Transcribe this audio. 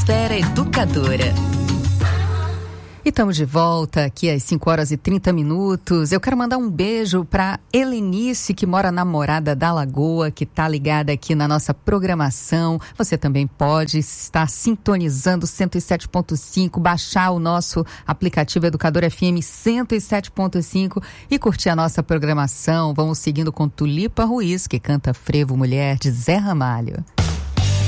Esfera Educadora. E estamos de volta aqui às 5h30. Eu quero mandar um beijo para Helenice, que mora na Morada da Lagoa, que está ligada aqui na nossa programação. Você também pode estar sintonizando 107.5, baixar o nosso aplicativo Educador FM 107.5 e curtir a nossa programação. Vamos seguindo com Tulipa Ruiz, que canta Frevo Mulher, de Zé Ramalho.